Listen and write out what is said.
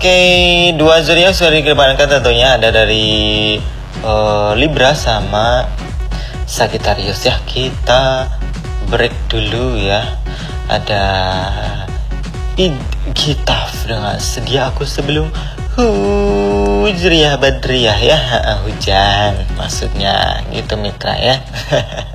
Oke, dua zodiak sudah dikedepankan tentunya, ada dari Libra sama Sagittarius ya. Kita break dulu ya. Ada Gitaf dengan Sedia Aku Sebelum Hujriyah Badriyah ya. Hujan maksudnya gitu mitra ya.